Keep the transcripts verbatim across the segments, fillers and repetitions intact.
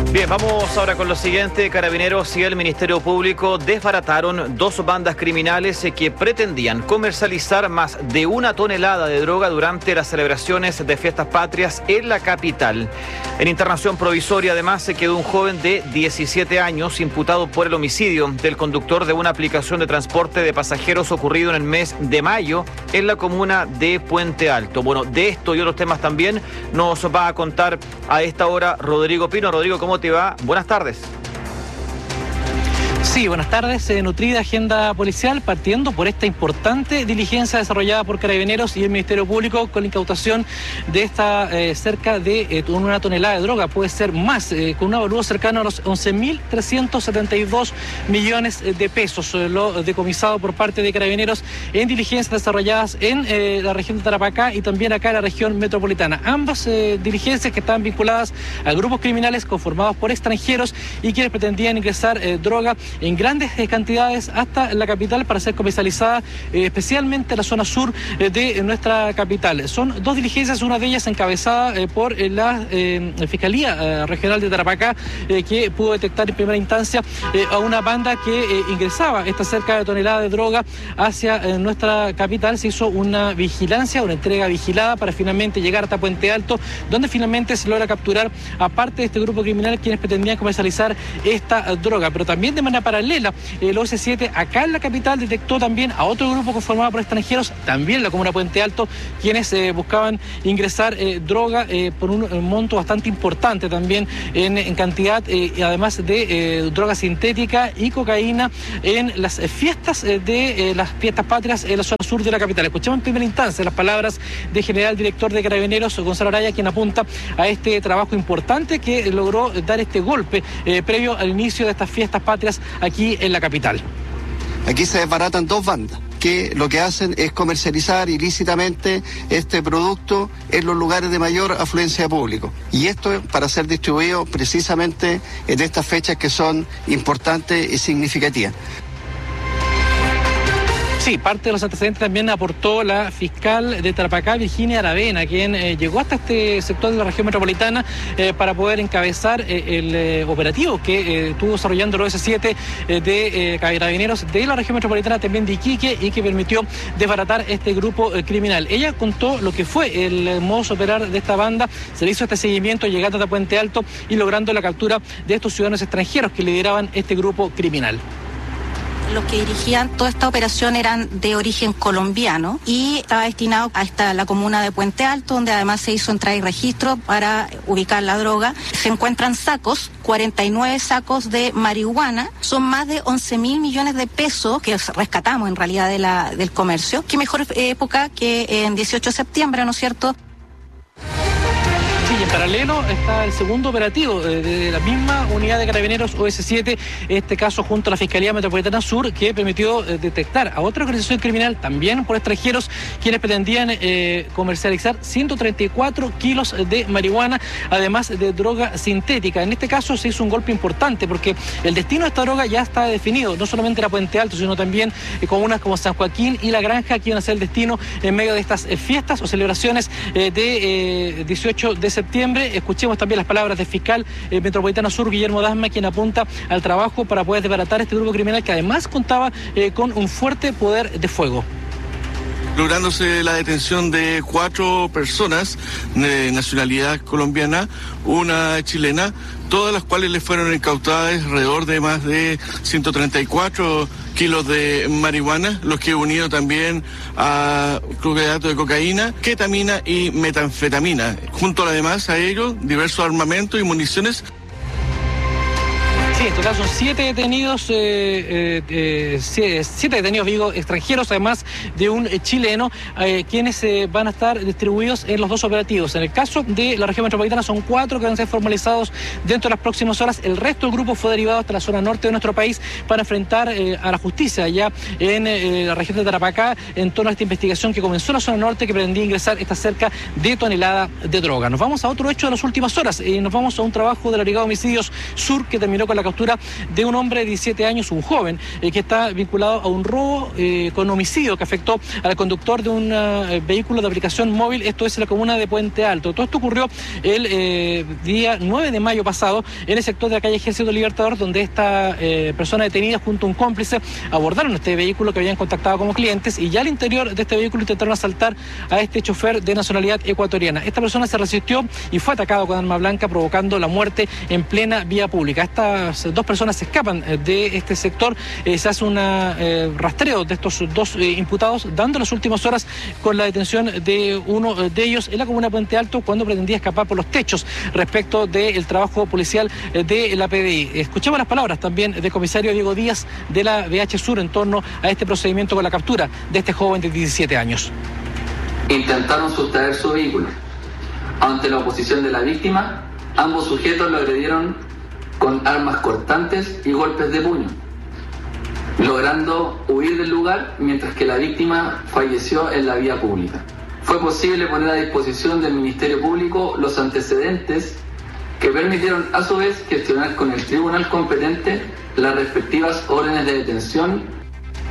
Bien, vamos ahora con lo siguiente. Carabineros y el Ministerio Público desbarataron dos bandas criminales que pretendían comercializar más de una tonelada de droga durante las celebraciones de fiestas patrias en la capital. En internación provisoria, además, se quedó un joven de diecisiete años imputado por el homicidio del conductor de una aplicación de transporte de pasajeros ocurrido en el mes de mayo en la comuna de Puente Alto. Bueno, de esto y otros temas también nos va a contar a esta hora Rodrigo Pino. Rodrigo, ¿cómo te va? Buenas tardes. Sí, buenas tardes. Eh, nutrida agenda policial, partiendo por esta importante diligencia desarrollada por Carabineros y el Ministerio Público con la incautación de esta eh, cerca de eh, una tonelada de droga, puede ser más, eh, con un avalúo cercano a los once mil trescientos setenta y dos millones de pesos, eh, lo decomisado por parte de Carabineros en diligencias desarrolladas en eh, la región de Tarapacá y también acá en la región metropolitana. Ambas eh, diligencias que estaban vinculadas a grupos criminales conformados por extranjeros y quienes pretendían ingresar eh, droga en grandes cantidades hasta la capital para ser comercializada, eh, especialmente en la zona sur eh, de nuestra capital. Son dos diligencias, una de ellas encabezada eh, por eh, la eh, Fiscalía eh, Regional de Tarapacá, eh, que pudo detectar en primera instancia eh, a una banda que eh, ingresaba esta cerca de tonelada de droga hacia eh, nuestra capital. Se hizo una vigilancia, una entrega vigilada para finalmente llegar hasta Puente Alto, donde finalmente se logra capturar a parte de este grupo criminal quienes pretendían comercializar esta droga, pero también de manera paralela, el O S siete acá en la capital detectó también a otro grupo conformado por extranjeros, también en la comuna de Puente Alto, quienes eh, buscaban ingresar eh, droga eh, por un eh, monto bastante importante también en, en cantidad, eh, además de eh, droga sintética y cocaína en las fiestas eh, de eh, las fiestas patrias en la zona sur de la capital. Escuchamos en primera instancia las palabras del general director de Carabineros, Gonzalo Araya, quien apunta a este trabajo importante que logró dar este golpe eh, previo al inicio de estas fiestas patrias aquí en la capital. Aquí se desbaratan dos bandas que lo que hacen es comercializar ilícitamente este producto en los lugares de mayor afluencia de público. Y esto para ser distribuido precisamente en estas fechas que son importantes y significativas. Sí, parte de los antecedentes también aportó la fiscal de Tarapacá, Virginia Aravena, quien eh, llegó hasta este sector de la región metropolitana eh, para poder encabezar eh, el eh, operativo que eh, estuvo desarrollando el O S siete eh, de eh, Carabineros de la región metropolitana, también de Iquique, y que permitió desbaratar este grupo eh, criminal. Ella contó lo que fue el eh, modus operandi de esta banda. Se le hizo este seguimiento llegando hasta Puente Alto y logrando la captura de estos ciudadanos extranjeros que lideraban este grupo criminal. Los que dirigían toda esta operación eran de origen colombiano y estaba destinado a esta, la comuna de Puente Alto, donde además se hizo entrada y registro para ubicar la droga. Se encuentran sacos, cuarenta y nueve sacos de marihuana, son más de once mil millones de pesos que rescatamos en realidad de la, del comercio. Qué mejor época que en dieciocho de septiembre, ¿no es cierto? Sí, en paralelo está el segundo operativo eh, de la misma unidad de Carabineros O S siete, este caso junto a la Fiscalía Metropolitana Sur, que permitió eh, detectar a otra organización criminal, también por extranjeros, quienes pretendían eh, comercializar ciento treinta y cuatro kilos de marihuana, además de droga sintética. En este caso se hizo un golpe importante porque el destino de esta droga ya está definido, no solamente era Puente Alto, sino también eh, comunas como San Joaquín y La Granja, que iban a ser el destino en medio de estas eh, fiestas o celebraciones eh, de eh, dieciocho de septiembre. Escuchemos también las palabras del fiscal eh, Metropolitano Sur, Guillermo Dasma, quien apunta al trabajo para poder desbaratar este grupo criminal que además contaba eh, con un fuerte poder de fuego. Lográndose la detención de cuatro personas de nacionalidad colombiana, una chilena, todas las cuales le fueron incautadas alrededor de más de ciento treinta y cuatro kilos de marihuana, los que unido también a clorhidrato de cocaína, ketamina y metanfetamina. Junto además a ello, diversos armamentos y municiones. Sí, en total son siete detenidos, eh, eh, siete, siete detenidos, digo, extranjeros, además de un eh, chileno, eh, quienes eh, van a estar distribuidos en los dos operativos. En el caso de la región metropolitana son cuatro que van a ser formalizados dentro de las próximas horas. El resto del grupo fue derivado hasta la zona norte de nuestro país para enfrentar eh, a la justicia allá en eh, la región de Tarapacá en torno a esta investigación que comenzó en la zona norte, que pretendía ingresar esta cerca de tonelada de droga. Nos vamos a otro hecho de las últimas horas y nos vamos a un trabajo de la Brigada de Homicidios Sur, que terminó con la captura de un hombre de diecisiete años, un joven, eh, que está vinculado a un robo eh, con homicidio que afectó al conductor de un uh, vehículo de aplicación móvil. Esto es en la comuna de Puente Alto. Todo esto ocurrió el eh, día nueve de mayo pasado en el sector de la calle Ejército Libertador, donde esta eh, persona detenida junto a un cómplice abordaron este vehículo que habían contactado como clientes, y ya al interior de este vehículo intentaron asaltar a este chofer de nacionalidad ecuatoriana. Esta persona se resistió y fue atacado con arma blanca, provocando la muerte en plena vía pública. Estas dos personas se escapan de este sector. Eh, se hace un eh, rastreo de estos dos eh, imputados, dando las últimas horas con la detención de uno de ellos en la comuna de Puente Alto, cuando pretendía escapar por los techos respecto del trabajo policial de la P D I. Escuchamos las palabras también del comisario Diego Díaz de la B H Sur en torno a este procedimiento con la captura de este joven de diecisiete años. Intentaron sustraer su vehículo. Ante la oposición de la víctima, ambos sujetos lo agredieron con armas cortantes y golpes de puño, logrando huir del lugar mientras que la víctima falleció en la vía pública. Fue posible poner a disposición del Ministerio Público los antecedentes que permitieron a su vez gestionar con el tribunal competente las respectivas órdenes de detención.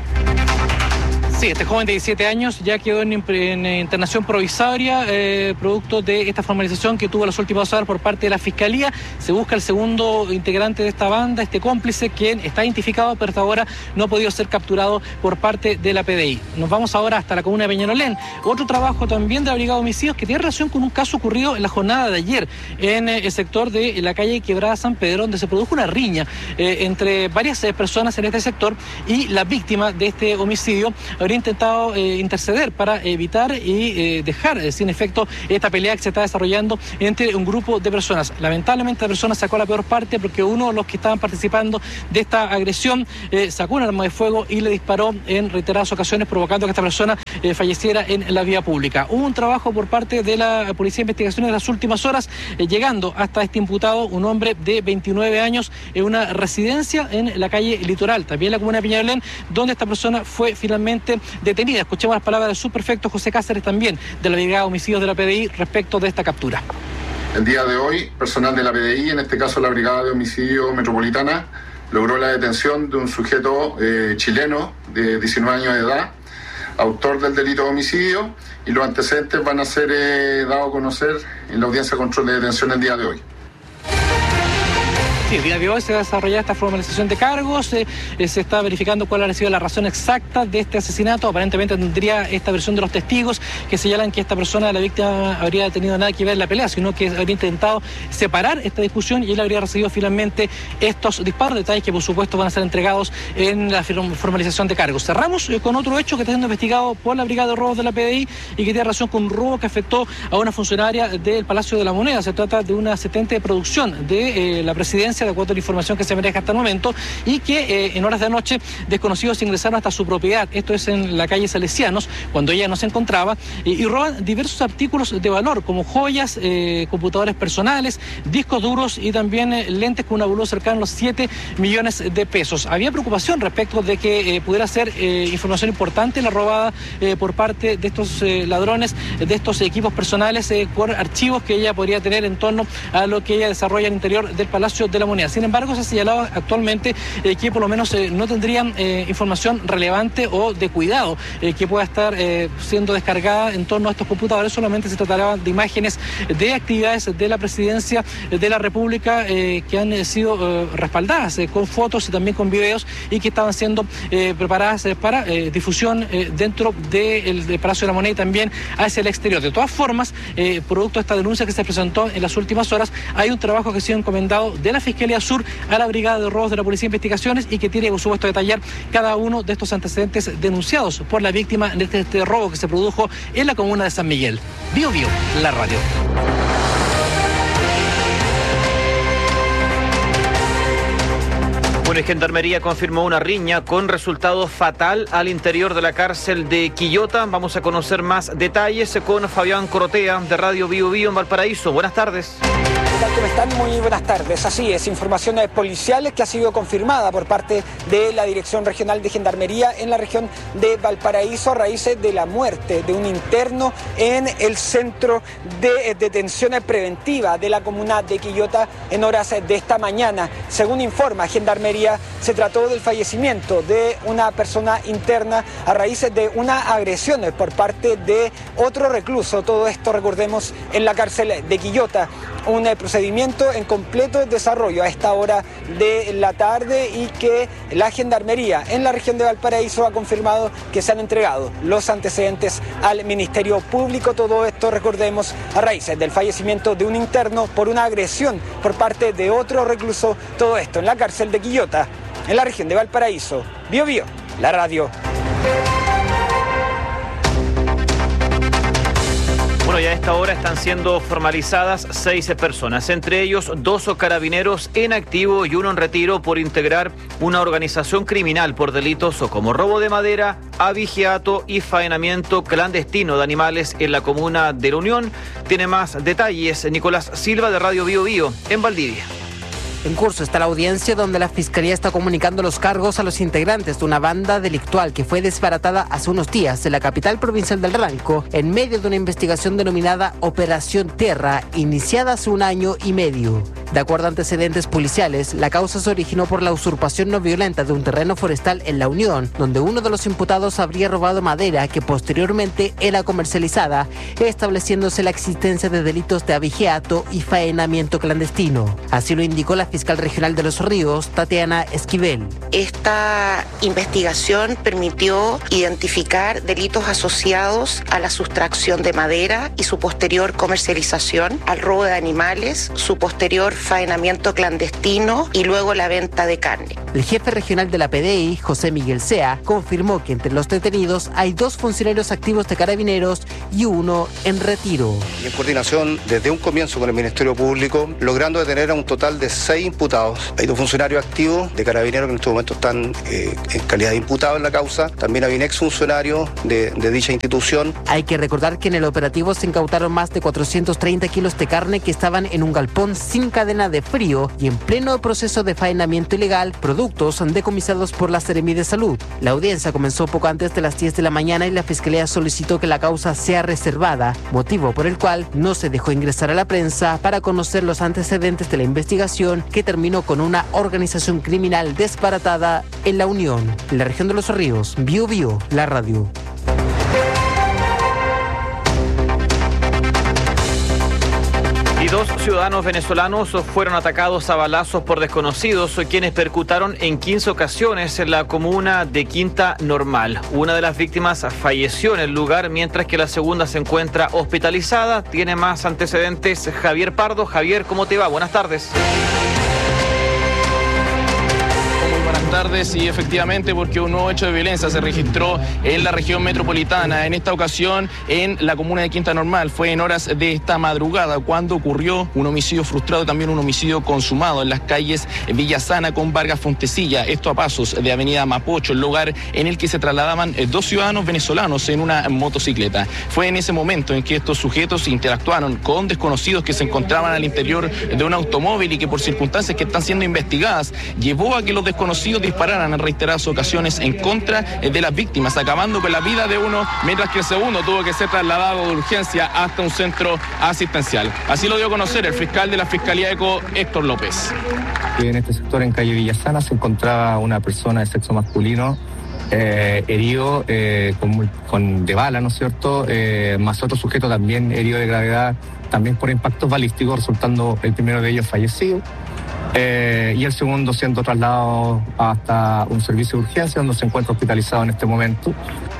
Sí, este joven de diecisiete años ya quedó en, en internación provisoria, eh, producto de esta formalización que tuvo las últimas horas por parte de la Fiscalía. Se busca el segundo integrante de esta banda, este cómplice, quien está identificado, pero hasta ahora no ha podido ser capturado por parte de la P D I. Nos vamos ahora hasta la comuna de Peñalolén. Otro trabajo también de la Brigada de Homicidios que tiene relación con un caso ocurrido en la jornada de ayer en el sector de la calle Quebrada San Pedro, donde se produjo una riña eh, entre varias eh, personas en este sector, y la víctima de este homicidio habría intentado eh, interceder para evitar y eh, dejar eh, sin efecto esta pelea que se está desarrollando entre un grupo de personas. Lamentablemente la persona sacó la peor parte, porque uno de los que estaban participando de esta agresión eh, sacó un arma de fuego y le disparó en reiteradas ocasiones, provocando que esta persona eh, falleciera en la vía pública. Hubo un trabajo por parte de la Policía de Investigaciones en las últimas horas, eh, llegando hasta este imputado, un hombre de veintinueve años, en una residencia en la calle Litoral, también en la comuna de Peñalolén, donde esta persona fue finalmente detenida. Escuchemos las palabras del subprefecto José Cáceres, también de la Brigada de Homicidios de la P D I, respecto de esta captura. El día de hoy, personal de la P D I, en este caso la Brigada de Homicidio Metropolitana, logró la detención de un sujeto eh, chileno de diecinueve años de edad, autor del delito de homicidio, y los antecedentes van a ser eh, dados a conocer en la audiencia de control de detención el día de hoy. Sí, el día de hoy se va a desarrollar esta formalización de cargos, eh, eh, se está verificando cuál ha sido la razón exacta de este asesinato. Aparentemente tendría esta versión de los testigos que señalan que esta persona, la víctima, habría tenido nada que ver en la pelea, sino que habría intentado separar esta discusión y él habría recibido finalmente estos disparos, detalles que por supuesto van a ser entregados en la formalización de cargos. Cerramos eh, con otro hecho que está siendo investigado por la Brigada de Robos de la P D I y que tiene relación con un robo que afectó a una funcionaria del Palacio de la Moneda. Se trata de una asistente de producción de eh, la presidencia, de acuerdo a la información que se maneja hasta el momento, y que eh, en horas de noche desconocidos ingresaron hasta su propiedad, esto es en la calle Salesianos, cuando ella no se encontraba, eh, y roban diversos artículos de valor, como joyas, eh, computadores personales, discos duros y también eh, lentes con un valor cercano a los siete millones de pesos. Había preocupación respecto de que eh, pudiera ser eh, información importante la robada eh, por parte de estos eh, ladrones, de estos equipos personales, eh, por archivos que ella podría tener en torno a lo que ella desarrolla al interior del Palacio de la Moneda. Sin embargo, se ha señalado actualmente eh, que por lo menos eh, no tendrían eh, información relevante o de cuidado eh, que pueda estar eh, siendo descargada en torno a estos computadores. Solamente se tratará de imágenes de actividades de la Presidencia de la República eh, que han eh, sido eh, respaldadas eh, con fotos y también con videos, y que estaban siendo eh, preparadas eh, para eh, difusión eh, dentro del de Palacio de la Moneda y también hacia el exterior. De todas formas, eh, producto de esta denuncia que se presentó en las últimas horas, hay un trabajo que ha sido encomendado de la Fiscalía Sur a la Brigada de Robos de la Policía de Investigaciones, y que tiene, por supuesto, detallar cada uno de estos antecedentes denunciados por la víctima de este, este robo que se produjo en la comuna de San Miguel. Bio Bio, la radio. Bueno, Gendarmería confirmó una riña con resultado fatal al interior de la cárcel de Quillota. Vamos a conocer más detalles con Fabián Corotea de Radio Bio Bio en Valparaíso. Buenas tardes. ¿Cómo están? Muy buenas tardes. Así es, información policial que ha sido confirmada por parte de la Dirección Regional de Gendarmería en la región de Valparaíso a raíz de la muerte de un interno en el centro de detención preventiva de la comuna de Quillota en horas de esta mañana. Según informa Gendarmería, se trató del fallecimiento de una persona interna a raíz de una agresión por parte de otro recluso. Todo esto, recordemos, en la cárcel de Quillota. Un procedimiento en completo desarrollo a esta hora de la tarde y que la Gendarmería en la región de Valparaíso ha confirmado que se han entregado los antecedentes al Ministerio Público. Todo esto, recordemos, a raíz del fallecimiento de un interno por una agresión por parte de otro recluso. Todo esto en la cárcel de Quillota, en la región de Valparaíso. Bio Bio, la radio. Bueno, ya a esta hora están siendo formalizadas seis personas, entre ellos dos carabineros en activo y uno en retiro por integrar una organización criminal por delitos como robo de madera, abigeato y faenamiento clandestino de animales en la comuna de La Unión. Tiene más detalles Nicolás Silva de Radio Bio Bio en Valdivia. En curso está la audiencia donde la Fiscalía está comunicando los cargos a los integrantes de una banda delictual que fue desbaratada hace unos días en la capital provincial del Ranco en medio de una investigación denominada Operación Tierra, iniciada hace un año y medio. De acuerdo a antecedentes policiales, la causa se originó por la usurpación no violenta de un terreno forestal en La Unión, donde uno de los imputados habría robado madera que posteriormente era comercializada, estableciéndose la existencia de delitos de abigeato y faenamiento clandestino. Así lo indicó la fiscal regional de Los Ríos, Tatiana Esquivel. Esta investigación permitió identificar delitos asociados a la sustracción de madera y su posterior comercialización, al robo de animales, su posterior faenamiento clandestino y luego la venta de carne. El jefe regional de la P D I, José Miguel Sea, confirmó que entre los detenidos hay dos funcionarios activos de Carabineros y uno en retiro. Y en coordinación desde un comienzo con el Ministerio Público, logrando detener a un total de seis imputados. Hay dos funcionarios activos de Carabineros que en este momento están eh, en calidad de imputados en la causa. También hay un exfuncionario de, de dicha institución. Hay que recordar que en el operativo se incautaron más de cuatrocientos treinta kilos de carne que estaban en un galpón sin cadena de frío y en pleno proceso de faenamiento ilegal, productos decomisados por la Seremi de Salud. La audiencia comenzó poco antes de las diez de la mañana y la Fiscalía solicitó que la causa sea reservada, motivo por el cual no se dejó ingresar a la prensa para conocer los antecedentes de la investigación que terminó con una organización criminal desbaratada en La Unión, en la región de Los Ríos. Bio Bio, la radio. Y dos ciudadanos venezolanos fueron atacados a balazos por desconocidos, quienes percutaron en quince ocasiones en la comuna de Quinta Normal. Una de las víctimas falleció en el lugar, mientras que la segunda se encuentra hospitalizada. Tiene más antecedentes Javier Pardo. Javier, ¿cómo te va? Buenas tardes. Buenas tardes, y efectivamente, porque un nuevo hecho de violencia se registró en la región metropolitana, en esta ocasión en la comuna de Quinta Normal. Fue en horas de esta madrugada cuando ocurrió un homicidio frustrado, también un homicidio consumado en las calles Villasana con Vargas Fontecilla, esto a pasos de avenida Mapocho, el lugar en el que se trasladaban dos ciudadanos venezolanos en una motocicleta. Fue en ese momento en que estos sujetos interactuaron con desconocidos que se encontraban al interior de un automóvil y que, por circunstancias que están siendo investigadas, llevó a que los desconocidos dispararan en reiteradas ocasiones en contra de las víctimas, acabando con la vida de uno, mientras que el segundo tuvo que ser trasladado de urgencia hasta un centro asistencial. Así lo dio a conocer el fiscal de la Fiscalía ECO, Héctor López. En este sector, en calle Villasana, se encontraba una persona de sexo masculino eh, herido eh, con, con de bala, ¿no es cierto?, eh, más otro sujeto también herido de gravedad, también por impactos balísticos, resultando el primero de ellos fallecido. Eh, y el segundo siendo trasladado hasta un servicio de urgencia donde se encuentra hospitalizado en este momento.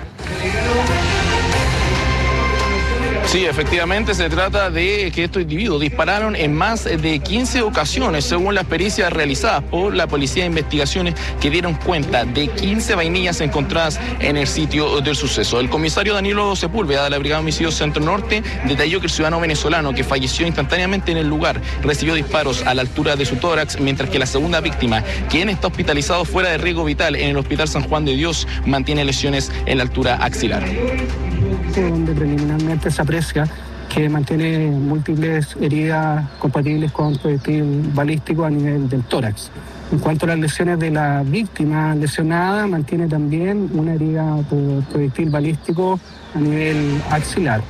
Sí, efectivamente se trata de que estos individuos dispararon en más de quince ocasiones, según las pericias realizadas por la Policía de Investigaciones, que dieron cuenta de quince vainillas encontradas en el sitio del suceso. El comisario Danilo Sepúlveda de la Brigada de Homicidios Centro Norte detalló que el ciudadano venezolano, que falleció instantáneamente en el lugar, recibió disparos a la altura de su tórax, mientras que la segunda víctima, quien está hospitalizado fuera de riesgo vital en el Hospital San Juan de Dios, mantiene lesiones en la altura axilar. Donde preliminarmente se aprecia que mantiene múltiples heridas compatibles con proyectil balístico a nivel del tórax. En cuanto a las lesiones de la víctima lesionada, mantiene también una herida por proyectil balístico a nivel axilar.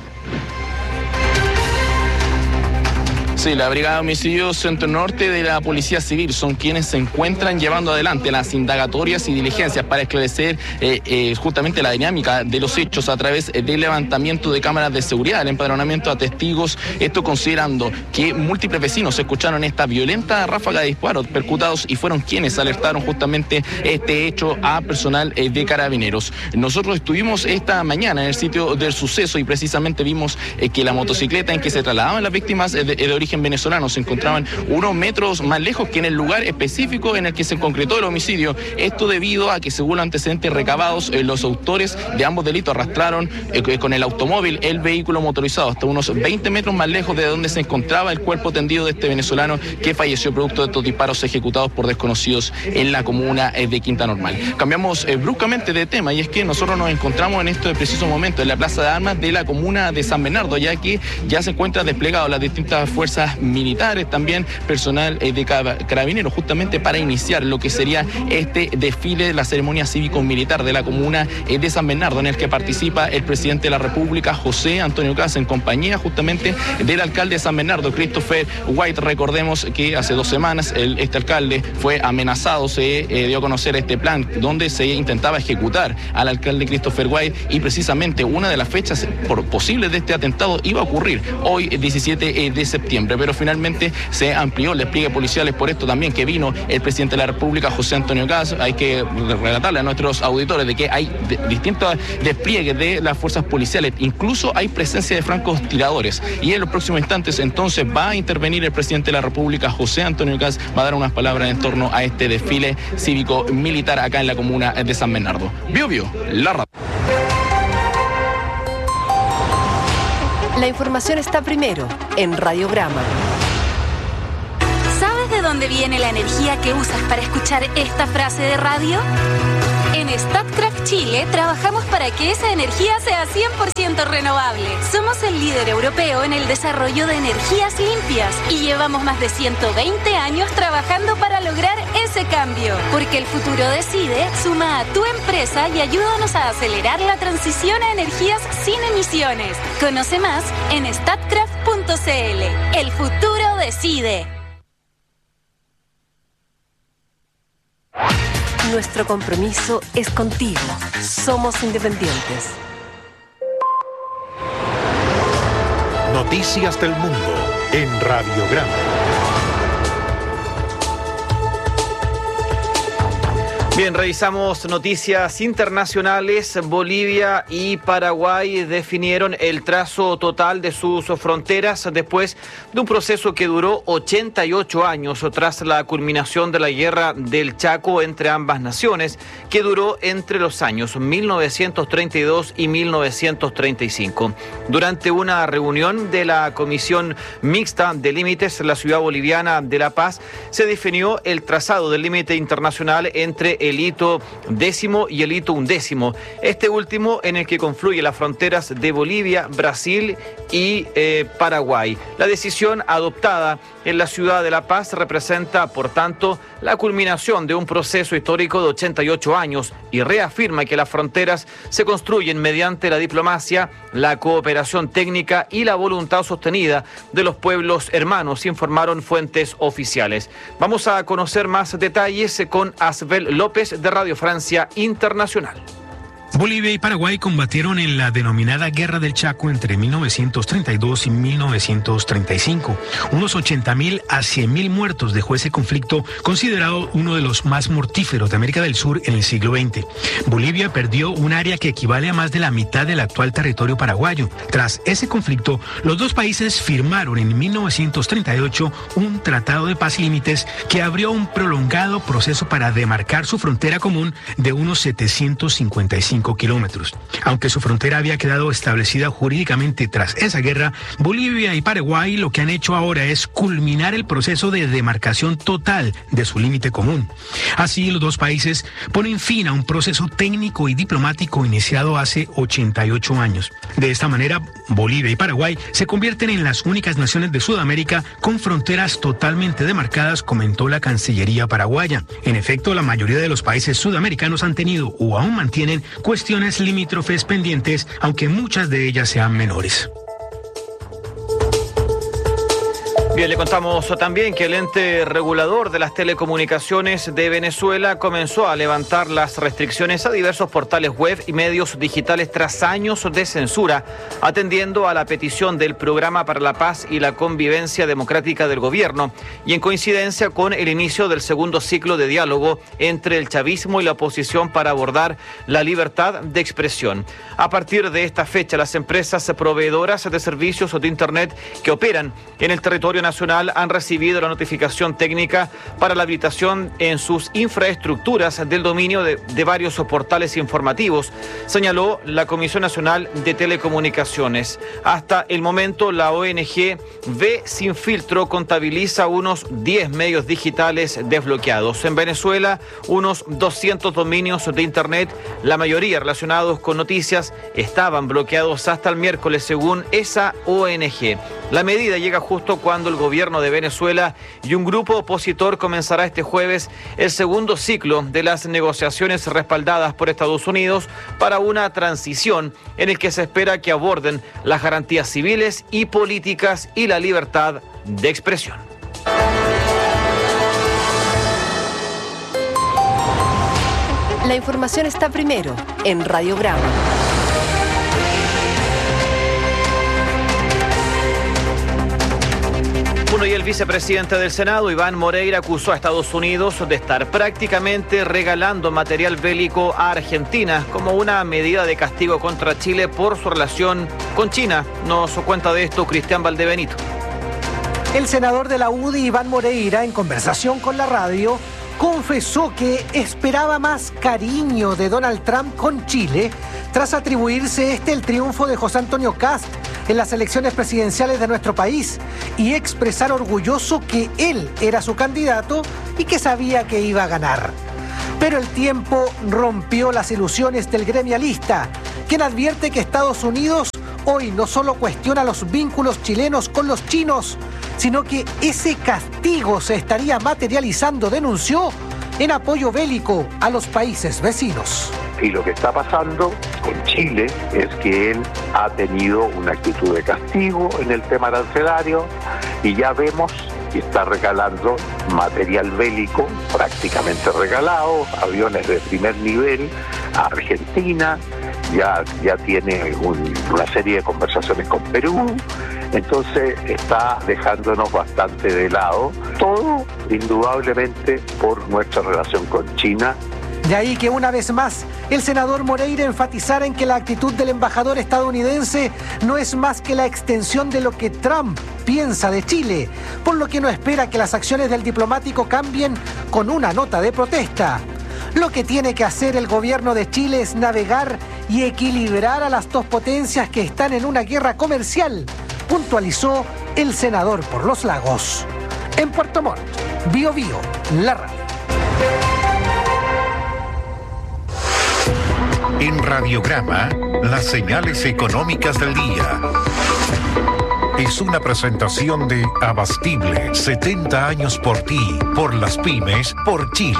Sí, la Brigada de Homicidios Centro Norte de la Policía Civil son quienes se encuentran llevando adelante las indagatorias y diligencias para esclarecer eh, eh, justamente la dinámica de los hechos a través del levantamiento de cámaras de seguridad, el empadronamiento a testigos, esto considerando que múltiples vecinos escucharon esta violenta ráfaga de disparos percutados y fueron quienes alertaron justamente este hecho a personal eh, de Carabineros. Nosotros estuvimos esta mañana en el sitio del suceso y precisamente vimos eh, que la motocicleta en que se trasladaban las víctimas eh, de, de origen venezolano se encontraban unos metros más lejos que en el lugar específico en el que se concretó el homicidio. Esto debido a que, según los antecedentes recabados, eh, los autores de ambos delitos arrastraron eh, con el automóvil el vehículo motorizado hasta unos veinte metros más lejos de donde se encontraba el cuerpo tendido de este venezolano que falleció producto de estos disparos ejecutados por desconocidos en la comuna eh, de Quinta Normal. Cambiamos eh, bruscamente de tema, y es que nosotros nos encontramos en este preciso momento en la Plaza de Armas de la comuna de San Bernardo, ya que ya se encuentran desplegadas las distintas fuerzas militares, también personal eh, de Carabineros, justamente para iniciar lo que sería este desfile de la ceremonia cívico-militar de la comuna eh, de San Bernardo, en el que participa el presidente de la República, José Antonio Caz, en compañía justamente del alcalde de San Bernardo, Christopher White. Recordemos que hace dos semanas el, este alcalde fue amenazado, se eh, dio a conocer este plan donde se intentaba ejecutar al alcalde Christopher White, y precisamente una de las fechas por posibles de este atentado iba a ocurrir hoy, diecisiete de septiembre, pero finalmente se amplió el despliegue policial. Es por esto también que vino el presidente de la República, José Antonio Caz. Hay que relatarle a nuestros auditores de que hay de, distintos despliegues de las fuerzas policiales, incluso hay presencia de francotiradores, y en los próximos instantes entonces va a intervenir el presidente de la República, José Antonio Caz, va a dar unas palabras en torno a este desfile cívico-militar acá en la comuna de San Bernardo. Bio Bio, la radio. La información está primero en Radiograma. ¿Sabes de dónde viene la energía que usas para escuchar esta frase de radio? En Statkraft Chile trabajamos para que esa energía sea cien por ciento renovable. Somos el líder europeo en el desarrollo de energías limpias y llevamos más de ciento veinte años trabajando para lograr ese cambio. Porque el futuro decide, suma a tu empresa y ayúdanos a acelerar la transición a energías sin emisiones. Conoce más en statkraft punto c l. El futuro decide. Nuestro compromiso es contigo. Somos independientes. Noticias del mundo en Radiograma. Bien, revisamos noticias internacionales. Bolivia y Paraguay definieron el trazo total de sus fronteras después de un proceso que duró ochenta y ocho años tras la culminación de la guerra del Chaco entre ambas naciones, que duró entre los años mil novecientos treinta y dos y mil novecientos treinta y cinco. Durante una reunión de la Comisión Mixta de Límites, la ciudad boliviana de La Paz, se definió el trazado del límite internacional entre el el hito décimo y el hito undécimo, este último en el que confluyen las fronteras de Bolivia, Brasil y eh, Paraguay. La decisión adoptada en la ciudad de La Paz representa, por tanto, la culminación de un proceso histórico de ochenta y ocho años y reafirma que las fronteras se construyen mediante la diplomacia, la cooperación técnica y la voluntad sostenida de los pueblos hermanos, informaron fuentes oficiales. Vamos a conocer más detalles con Asbel López de Radio Francia Internacional. Bolivia y Paraguay combatieron en la denominada Guerra del Chaco entre mil novecientos treinta y dos y mil novecientos treinta y cinco. Unos ochenta mil a cien mil muertos dejó ese conflicto, considerado uno de los más mortíferos de América del Sur en el siglo veinte. Bolivia perdió un área que equivale a más de la mitad del actual territorio paraguayo. Tras ese conflicto, los dos países firmaron en mil novecientos treinta y ocho un tratado de paz y límites que abrió un prolongado proceso para demarcar su frontera común de unos setecientos cincuenta y cinco cinco kilómetros. Aunque su frontera había quedado establecida jurídicamente tras esa guerra, Bolivia y Paraguay lo que han hecho ahora es culminar el proceso de demarcación total de su límite común. Así, los dos países ponen fin a un proceso técnico y diplomático iniciado hace ochenta y ocho años. De esta manera, Bolivia y Paraguay se convierten en las únicas naciones de Sudamérica con fronteras totalmente demarcadas, comentó la Cancillería paraguaya. En efecto, la mayoría de los países sudamericanos han tenido o aún mantienen cuestiones limítrofes pendientes, aunque muchas de ellas sean menores. Bien, le contamos también que el ente regulador de las telecomunicaciones de Venezuela comenzó a levantar las restricciones a diversos portales web y medios digitales tras años de censura, atendiendo a la petición del Programa para la Paz y la Convivencia Democrática del Gobierno y en coincidencia con el inicio del segundo ciclo de diálogo entre el chavismo y la oposición para abordar la libertad de expresión. A partir de esta fecha, las empresas proveedoras de servicios de Internet que operan en el territorio nacional han recibido la notificación técnica para la habilitación en sus infraestructuras del dominio de, de varios portales informativos, señaló la Comisión Nacional de Telecomunicaciones. Hasta el momento, la O N G Ve Sin Filtro contabiliza unos diez medios digitales desbloqueados. En Venezuela, unos doscientos dominios de Internet, la mayoría relacionados con noticias, estaban bloqueados hasta el miércoles, según esa O N G. La medida llega justo cuando el gobierno de Venezuela y un grupo opositor comenzará este jueves el segundo ciclo de las negociaciones respaldadas por Estados Unidos para una transición en el que se espera que aborden las garantías civiles y políticas y la libertad de expresión. La información está primero en Radiograma. Bueno, y el vicepresidente del Senado, Iván Moreira, acusó a Estados Unidos de estar prácticamente regalando material bélico a Argentina como una medida de castigo contra Chile por su relación con China. Nos cuenta de esto Cristian Valdebenito. El senador de la U D I, Iván Moreira, en conversación con la radio, confesó que esperaba más cariño de Donald Trump con Chile tras atribuirse este el triunfo de José Antonio Kast en las elecciones presidenciales de nuestro país y expresar orgulloso que él era su candidato y que sabía que iba a ganar. Pero el tiempo rompió las ilusiones del gremialista, quien advierte que Estados Unidos hoy no solo cuestiona los vínculos chilenos con los chinos, sino que ese castigo se estaría materializando, denunció, en apoyo bélico a los países vecinos. Y lo que está pasando con Chile es que él ha tenido una actitud de castigo en el tema arancelario y ya vemos que está regalando material bélico prácticamente regalado, aviones de primer nivel a Argentina, ya, ya tiene un, una serie de conversaciones con Perú, entonces está dejándonos bastante de lado, todo indudablemente por nuestra relación con China. De ahí que una vez más el senador Moreira enfatizara en que la actitud del embajador estadounidense no es más que la extensión de lo que Trump piensa de Chile, por lo que no espera que las acciones del diplomático cambien con una nota de protesta. Lo que tiene que hacer el gobierno de Chile es navegar y equilibrar a las dos potencias que están en una guerra comercial, puntualizó el senador por los Lagos. En Puerto Montt, Bio Bio, la radio. En Radiograma, las señales económicas del día. Es una presentación de Abastible, setenta años por ti, por las pymes, por Chile.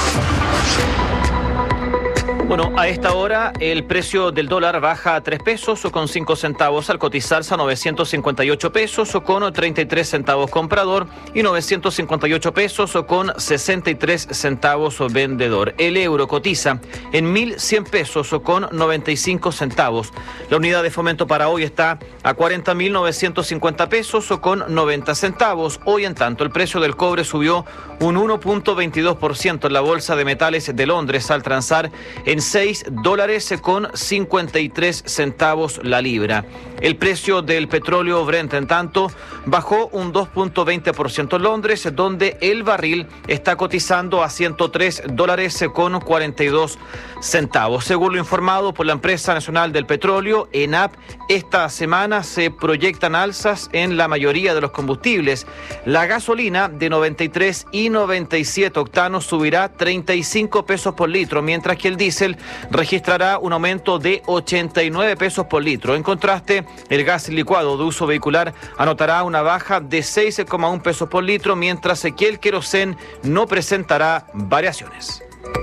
Bueno, a esta hora el precio del dólar baja a tres pesos con cinco centavos al cotizarse a novecientos cincuenta y ocho pesos con treinta y tres centavos comprador y novecientos cincuenta y ocho pesos con sesenta y tres centavos vendedor. El euro cotiza en mil cien pesos con noventa y cinco centavos. La unidad de fomento para hoy está a cuarenta mil novecientos cincuenta pesos con noventa centavos. Hoy, en tanto, el precio del cobre subió un uno punto veintidós por ciento en la Bolsa de Metales de Londres al transar en en seis dólares con cincuenta y tres centavos la libra. El precio del petróleo Brent, en tanto, bajó un dos punto veinte por ciento en Londres, donde el barril está cotizando a ciento tres dólares con cuarenta y dos centavos. Según lo informado por la empresa nacional del petróleo, ENAP, esta semana se proyectan alzas en la mayoría de los combustibles. La gasolina de noventa y tres y noventa y siete octanos subirá treinta y cinco pesos por litro, mientras que el diésel registrará un aumento de ochenta y nueve pesos por litro. En contraste, el gas licuado de uso vehicular anotará una baja de seis coma uno pesos por litro, mientras que el querosén no presentará variaciones.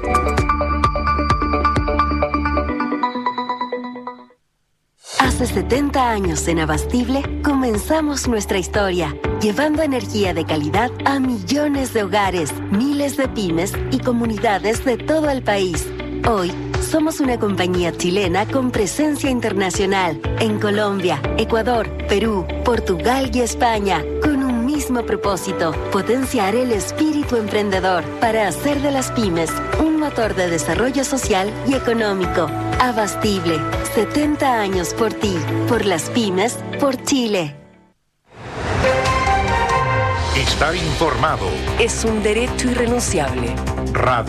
Hace setenta años en Abastible comenzamos nuestra historia, llevando energía de calidad a millones de hogares, miles de pymes y comunidades de todo el país. Hoy somos una compañía chilena con presencia internacional en Colombia, Ecuador, Perú, Portugal y España, con un mismo propósito: potenciar el espíritu emprendedor para hacer de las pymes un motor de desarrollo social y económico. Abastible, setenta años por ti, por las pymes, por Chile. Estar informado Es un derecho irrenunciable. Radio